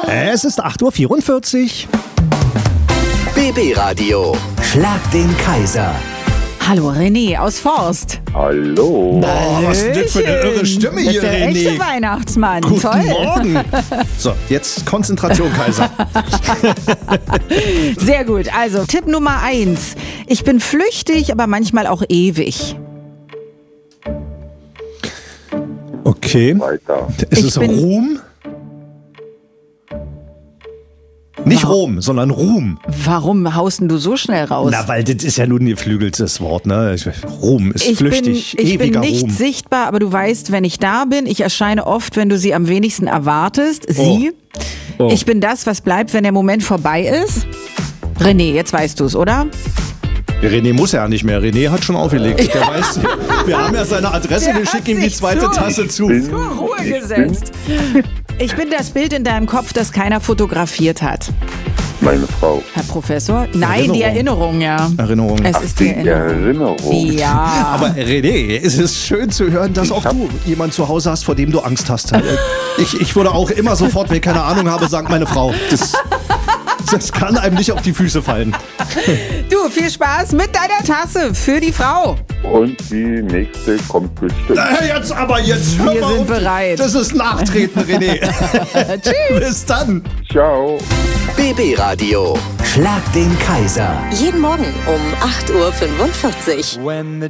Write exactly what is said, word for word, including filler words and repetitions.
Es ist acht Uhr vierundvierzig. B B-Radio. Schlag den Kaiser. Hallo René aus Forst. Hallo. Boah, was ist das für eine irre Stimme Das hier, ist der echte René? Weihnachtsmann. Guten Toll. Morgen. So, jetzt Konzentration, Kaiser. Sehr gut. Also Tipp Nummer eins. Ich bin flüchtig, aber manchmal auch ewig. Okay. Weiter. Ist Ich es bin- Ruhm? Nicht Ruhm, sondern Ruhm. Warum haust denn du so schnell raus? Na, weil das ist ja nun ein geflügeltes Wort, ne? Ich- Ruhm ist ich bin, flüchtig, ich bin ewiger nicht Ruhm. sichtbar, aber du weißt, wenn ich da bin, ich erscheine oft, wenn du sie am wenigsten erwartest. Sie. Oh. Ich bin das, was bleibt, wenn der Moment vorbei ist. René, jetzt weißt du es, oder? René muss ja nicht mehr. René hat schon aufgelegt. Der weiß, wir haben ja seine Adresse, Der wir hat schicken ihm die sich zweite zu- Tasse zu. bin- Zur Ruhe Ich gesetzt. Ich bin das Bild in deinem Kopf, das keiner fotografiert hat. Meine Frau. Herr Professor? Nein, die Erinnerung. Erinnerung, ja. Erinnerung. Es Ach, ist die die Erinnerung. Erinnerung. Ja. Aber René, es ist schön zu hören, dass auch hab- du jemanden zu Hause hast, vor dem du Angst hast. Ich, ich würde auch immer sofort, wenn ich keine Ahnung habe, sagen, meine Frau. Das, das kann einem nicht auf die Füße fallen. Du, viel Spaß mit deiner Tasse für die Frau. Und die nächste kommt bestimmt. Äh, Jetzt aber, jetzt hör Wir mal sind auf. bereit. Das ist Nachtreten, René. Tschüss. Bis dann. Ciao. B B-Radio. Schlag den Kaiser. Jeden Morgen um acht Uhr fünfundvierzig.